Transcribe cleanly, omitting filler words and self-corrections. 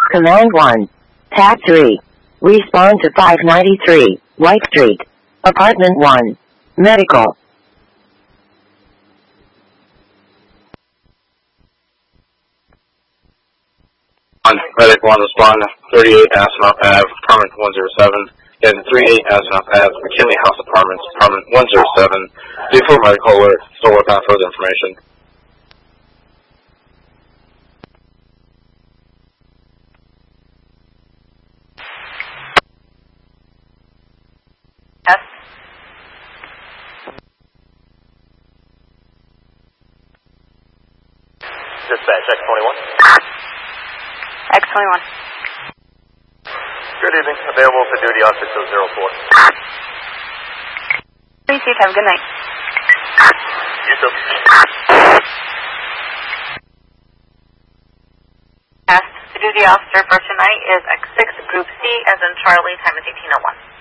Command 1. Tab 3. Respond to 593, White Street. Apartment 1. Medical. Medic 1, respond 38 Asinoff Ave, apartment 107. And 38 Asinoff Ave, McKinley House Apartments, apartment 107. D4 medical alert, still working on further information. Yes. Dispatch, X21. X21. Good evening. Available for duty on 6004. Please, you have a good night. You too. Yes. The duty officer for tonight is X6 Group C, as in Charlie, time is 1801.